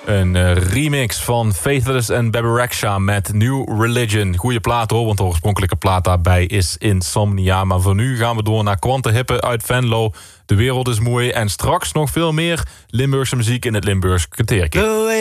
Een remix van Faithless en Bebe Rexha met New Religion. Goeie plaat hoor, want de oorspronkelijke plaat daarbij is Insomnia. Maar voor nu gaan we door naar Quante Hippe uit Venlo. De wereld is mooi en straks nog veel meer Limburgse muziek in het Limburgse kwartiertje.